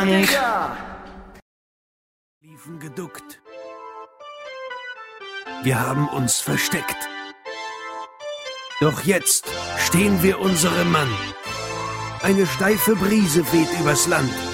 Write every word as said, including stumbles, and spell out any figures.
Panik. Liefen geduckt. Wir haben uns versteckt. Doch jetzt stehen wir unserem Mann. Eine steife Brise weht übers Land.